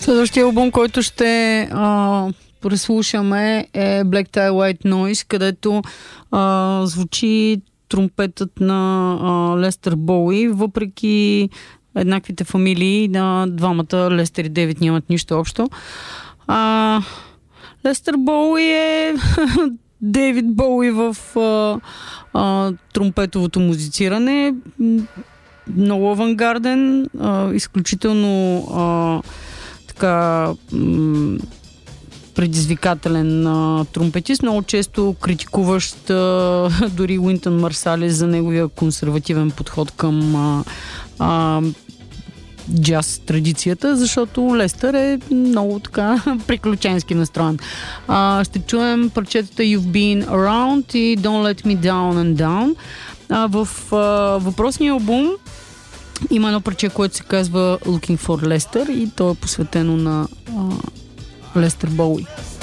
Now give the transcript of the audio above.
Следващия албум, който ще преслушаме е Black Tie White Noise, където звучи тромпетът на Лестър Боуи, въпреки еднаквите фамилии на двамата. Лестър и Дейвид нямат нищо общо. Лестър Боуи е Дейвид Боуи в тромпетовото музициране. Много авангарден, изключително предизвикателен тромпетист, много често критикуващ дори Уинтън Марсалис за неговия консервативен подход към джаз традицията, защото Лестър е много така приключенски настроен. Ще чуем парчетата You've Been Around и Don't Let Me Down and Down. В въпросния албум има едно парче, което се казва Looking for Lester и то е посветено на Лестър Боуи.